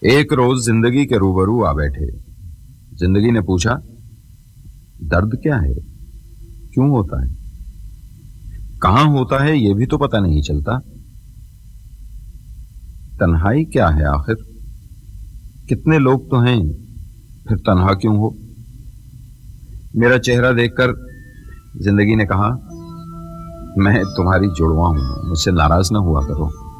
एक रोज जिंदगी के रूबरू आ बैठे। जिंदगी ने पूछा, दर्द क्या है, क्यों होता है, कहां होता है, यह भी तो पता नहीं चलता। तन्हाई क्या है आखिर, कितने लोग तो हैं, फिर तन्हा क्यों हो। मेरा चेहरा देखकर जिंदगी ने कहा, मैं तुम्हारी जुड़वा हूं, मुझसे नाराज ना हुआ करो।